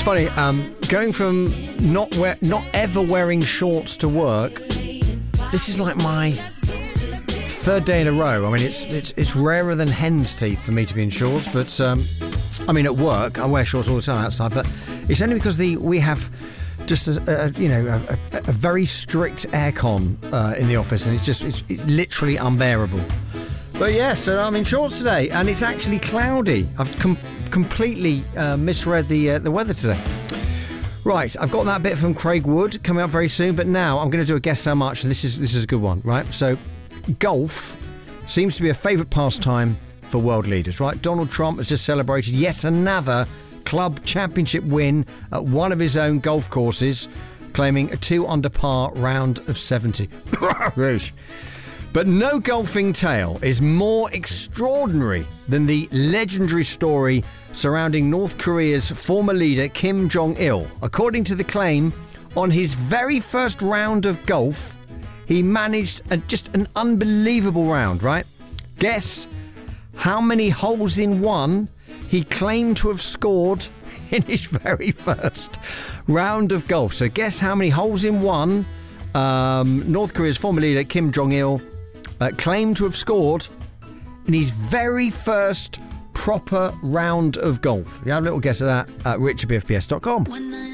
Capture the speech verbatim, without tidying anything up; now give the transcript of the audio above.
funny, um, going from not wear, not ever wearing shorts to work, this is like my third day in a row. I mean, it's it's it's rarer than hen's teeth for me to be in shorts, but um, I mean, at work I wear shorts all the time outside, but it's only because the we have just a, a you know a, a, a very strict aircon uh, in the office, and it's just it's, it's literally unbearable. But yeah, so I'm in shorts today, and it's actually cloudy. I've com- completely uh, misread the uh, the weather today. Right, I've got that bit from Craig Wood coming up very soon, but now I'm going to do a guess how much. This is this is a good one, right? So, golf seems to be a favourite pastime for world leaders, right? Donald Trump has just celebrated yet another club championship win at one of his own golf courses, claiming a two under par round of seventy. But no golfing tale is more extraordinary than the legendary story surrounding North Korea's former leader Kim Jong-il. According to the claim, on his very first round of golf, he managed a, just an unbelievable round, right? Guess how many holes in one he claimed to have scored in his very first round of golf. So guess how many holes in one um, North Korea's former leader Kim Jong-il Uh, claimed to have scored in his very first proper round of golf. You have a little guess at that at rich at b f p s dot com.